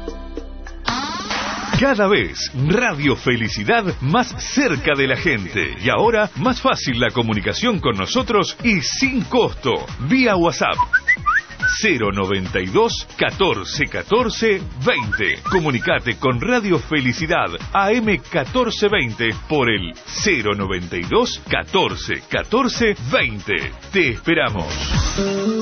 Cada vez Radio Felicidad más cerca de la gente. Y ahora más fácil la comunicación con nosotros y sin costo. Vía WhatsApp 092 14 14 20. Comunicate con Radio Felicidad AM 1420 por el 092 14 14 20. Te esperamos.